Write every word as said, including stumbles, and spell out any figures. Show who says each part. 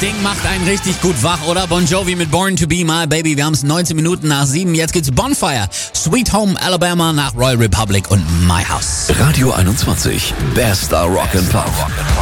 Speaker 1: Ding macht einen richtig gut wach, oder? Bon Jovi mit Born to Be My Baby. Wir haben es neunzehn Minuten nach sieben. Jetzt gibt's Bonfire, Sweet Home Alabama nach Royal Republic und My House.
Speaker 2: Radio einundzwanzig, Bester Rock and Pop.